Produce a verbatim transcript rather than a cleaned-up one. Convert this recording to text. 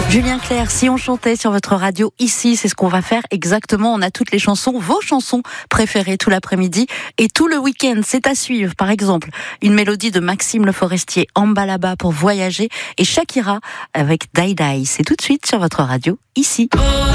Julien Clerc, si on chantait sur votre radio ici, c'est ce qu'on va faire exactement. On a toutes les chansons, vos chansons préférées tout l'après-midi et tout le week-end. C'est à suivre. Par exemple, une mélodie de Maxime Le Forestier, Ambalaba pour voyager, et Shakira avec Die Die. C'est tout de suite sur votre radio ici.